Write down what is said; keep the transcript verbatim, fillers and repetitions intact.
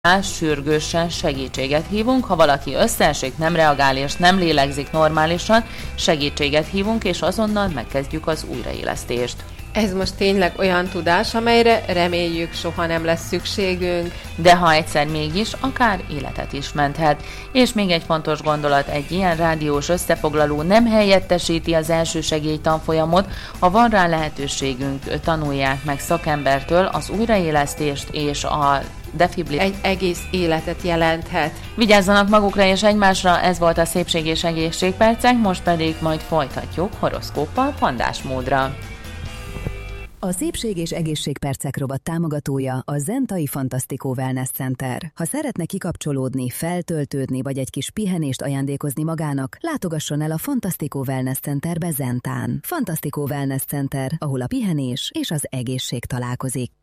Sürgősen segítséget hívunk, ha valaki összeesik, nem reagál és nem lélegzik normálisan, segítséget hívunk és azonnal megkezdjük az újraélesztést. Ez most tényleg olyan tudás, amelyre reméljük soha nem lesz szükségünk. De ha egyszer mégis, akár életet is menthet. És még egy fontos gondolat, egy ilyen rádiós összefoglaló nem helyettesíti az elsősegély tanfolyamot, ha van rá lehetőségünk, tanulják meg szakembertől az újraélesztést és a defibrill... Egy egész életet jelenthet. Vigyázzanak magukra és egymásra, ez volt a Szépség és Egészségpercek, most pedig majd folytatjuk horoszkóppal pandásmódra. A Szépség és Egészségpercek rovat támogatója a Zentai Fantasztikó Wellness Center. Ha szeretne kikapcsolódni, feltöltődni vagy egy kis pihenést ajándékozni magának, látogasson el a Fantasztikó Wellness Centerbe Zentán. Fantasztikó Wellness Center, ahol a pihenés és az egészség találkozik.